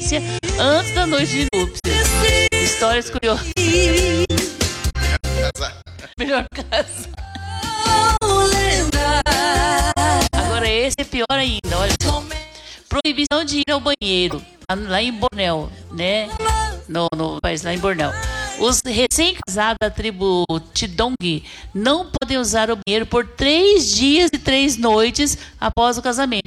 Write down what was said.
abstinência antes da noite de núpcias. Histórias curiosas. Melhor casar. Agora esse é pior ainda, olha só. Proibição de ir ao banheiro, lá em Bornéu, né? No país, lá em Bornéu. Os recém-casados da tribo Tidong não podem usar o banheiro por 3 dias e 3 noites após o casamento.